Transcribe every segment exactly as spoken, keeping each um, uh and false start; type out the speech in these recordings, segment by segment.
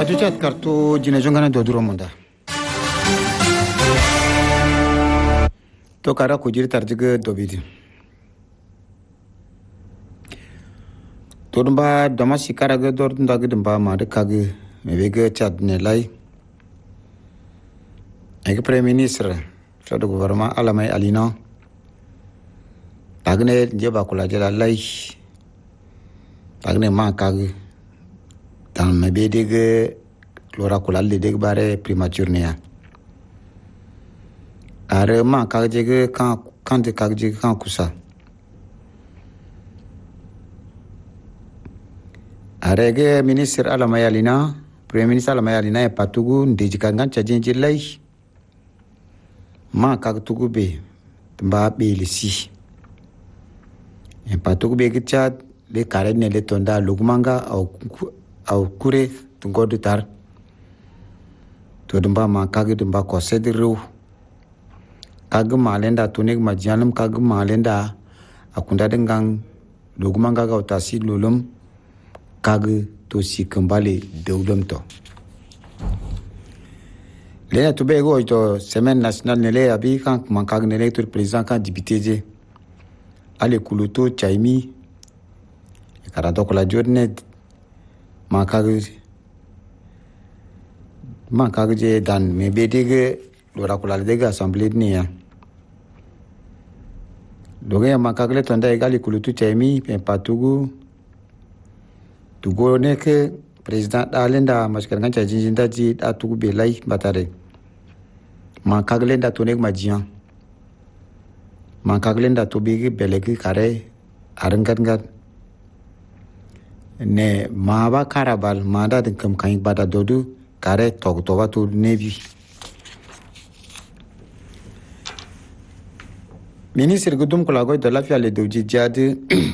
Radio chat kartu jina jongana do duro munda. To kara ku jiri tarjiga dobidi. To dumba domasi karaga dor ndaga dumba ma de kage mebega chat ne lai. Ege Premier Ministre so do gouvernement alamay alina. Tagne jeba kula jela lai. Tagne ma kage dans me bedege lora kula le deg bare primature ne ya. Are ma kage ge kan kan de kage kan kusa. Are ge ministre alamay alina, Premier Ministre alamay alina e patugu ndeji kangan chajinji lai. Ma kage tugu be mba be lisi. E patugu be ge chat le kare ne le tonda lugmanga au au kure tungo de tar to dumba ma kage dumba ko sediru kage malenda tunik ma janum kage malenda akunda dengang lugmanga ga utasi lulum kage to si kembali deulum to le to be go to semaine nationale nele abi kan man kage nele to président kan député je ale kuluto chaimi karato ko la journée ma kage ma kage je dan me bedege lora kula de assemblée ni ya doge ma kage le tonda egali kulutu chemi pe patugu tugo ne ke président dalenda maskar nganja jinjinda ji atugu belai batare ma kage le nda tonek majian ma kage le nda to bigi belegi kare arangat ngat ne maba karabal mada de kam kan bada dodu kare tok to watu nevi ministre gudum ko lagoy de la fiale de jijade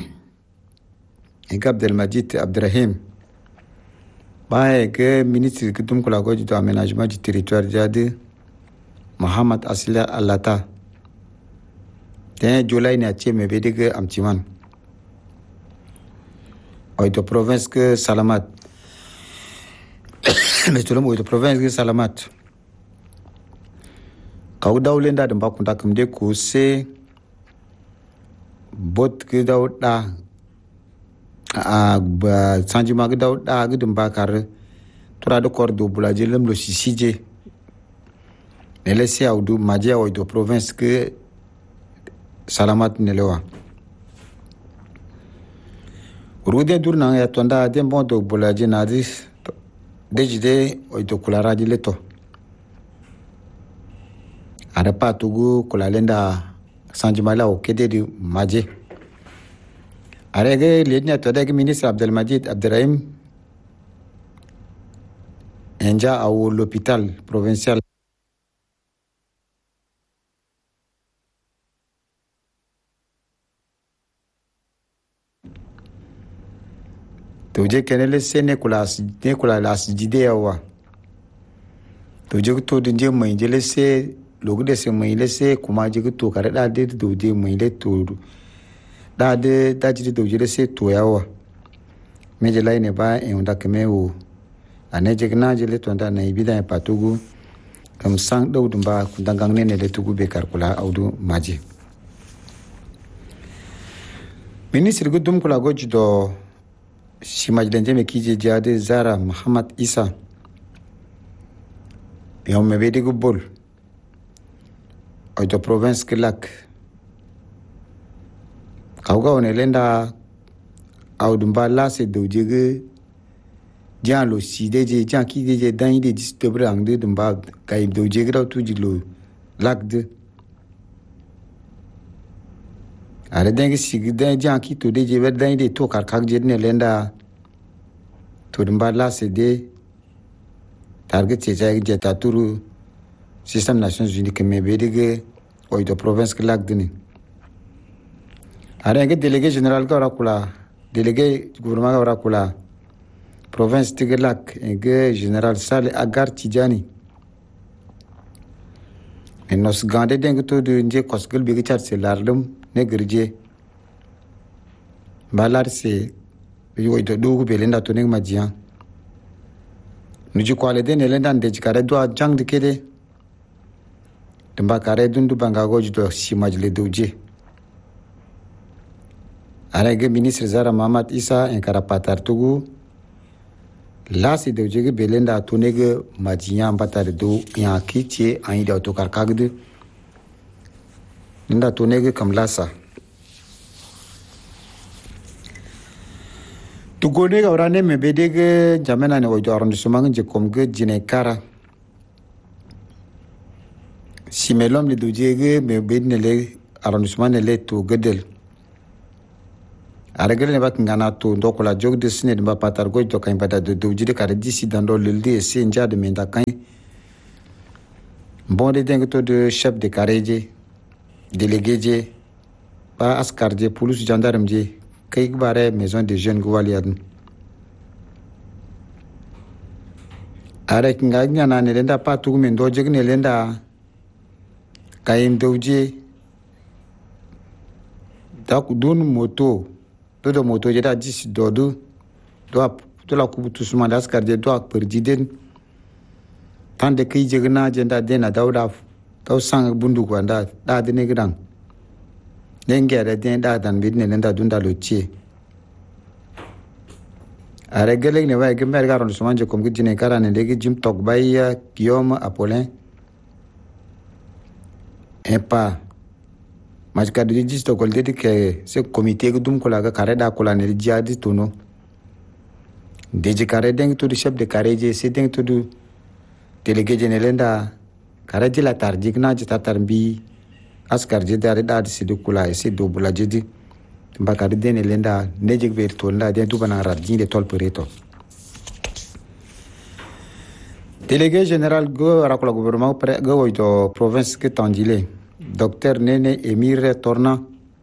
e Abdel Majid Abdrahim bae ke ministre gudum ko lagoy de aménagement du territoire jade Mohamed Asila Alata te July ne ache me bedege amtiman oy de province que Salamat mais tout le monde de province que Salamat kaw dawlenda de mbakunda kamde ko se bot ke dawda a ba sanji mag dawda gudum bakar tura de cordo bulaje lem lo sisije ne laisser awdu maje oy de province que Salamat ne lewa Rude durna ya tonda de mbondo bulaje nadis dejide o to kulara dileto ara patugu kulalenda sanjimala o kededi maje arege lednya to de ministre Abdel Majid Abdrahim enja au l'hôpital provincial toje kenele sene kula ne kula las jide yawa toje to dinje mai jele se logu de se mai le se kuma je to kare da de doje mai le to da de da jide doje le se to yawa me je lai ne ba e unda keme o ane je gna je le to nda na ibida patugu kam sang do dumba kundangang ne ne le tugu be kar kula audu maji ministre gudum kula goji do si majlenje me kije jade Zara Muhammad Isa yo me bedi gubol o to province kelak kawga one lenda awdumba la se dojege jan lo si deje jan ki deje dan ide distobre angde dumba kay dojege raw tuji lo lakde are dengi sigi den jan ki to deje wer dan ide to kar kak je ne lenda to dumba la se de target se jay je taturu système nations unies que me bedige o de province que lac dini are nge délégué général ka rakula délégué gouvernement ka rakula province de lac nge général Sale Agar Tidjani en nos gande dengi to de nje kosgel bi chat se lardum ne gerje balar se yo do do belinda to ne majian nuji kwale de ne lenda de kare do jang de kede demba kare dundu banga goji do simajle doje arege ministre Zara Mahamat Issa en karapatar tugu lasi doje ge belenda tunege majinya batare do ya kitie an ida to karkagde nda tunege kamlasa tugone ga orane me bedege jamena ne ojo arrondissement je komge jine kara si melom le dojege me bedne le arrondissement ne le to gedel aragele ne bat ngana to ndokola jog de sine de ba patar go to kan bada de dojide kare disi dans le le se nja de menda kan bon de dengue to de chef de carré délégué je pa askar je police gendarme je kay bare maison de jeunes gwaliad are kinga nyana ne lenda pa tu men do jegne lenda kayim doje da ku don moto do do moto je da dix dodo do to la ku tu suma das kar je do perdiden tande kay jegna je nda dena dawda taw sang bundu ko nda da de ne gran nenge da den da dan bidne lenda dunda lotie are gele ne wa ke mer garon so manje kom gidine karane legi jim tok bay Guillaume Apollin e pa majka de disto kol de ke se comité gudum ko la ga kare da ko la ne jadi tono deje kare deng to chef de kare je se deng to du délégué général kare di la tardik na jita tarbi askar je dare da si du kula se do bula jidi bakari dene lenda nejek ber tonda de du bana radji de tol pereto délégué général go rakola gouvernement pre go do province ke tandile docteur Nene Emir Torna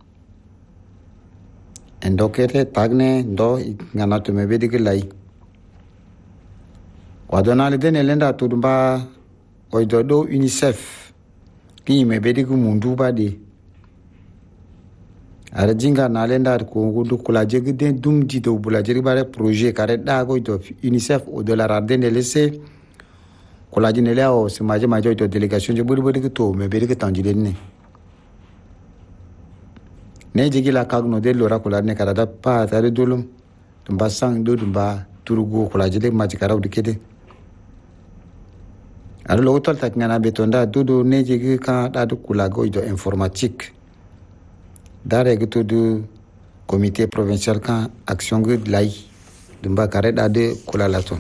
endokete tagne ndo ngana to mebe de lai wadona le dene lenda to dumba o do do UNICEF ki mebe de mundu ba de ara jinga na lenda ko ngudu kula jegi den dum di do bula jeri bare projet kare da go to UNICEF au de la radene laissé kula jine le o se maje maje to délégation je buri buri to me beri ke tanjile ne ne jigi la kagno de lora kula ne kara da pa tare dolum tumba sang do tumba turugo kula jile maji kara de kede ara lo tol tak ngana betonda dodo ne jigi ka da do kula go do informatique dare gitu du comité provincial kan action gud lai dumba kare da de kula laton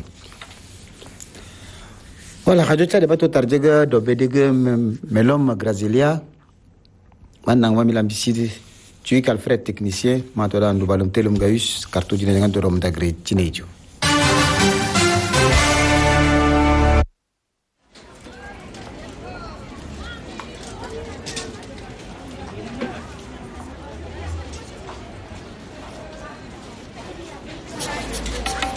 wala hajo cha de bato tarjega do bedege melom grazilia manang wa milam bisidi tu kal frais technicien ma to da ndu balum telum gayus kartu jine ngan do rom dagre cinejo